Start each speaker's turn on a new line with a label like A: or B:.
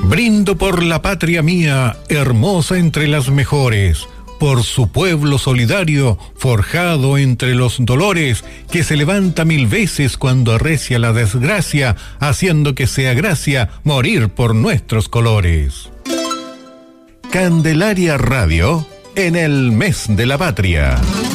A: Brindo por la patria mía, hermosa entre las mejores, por su pueblo solidario, forjado entre los dolores, que se levanta mil veces cuando arrecia la desgracia, haciendo que sea gracia morir por nuestros colores. Candelaria Radio, en el mes de la patria.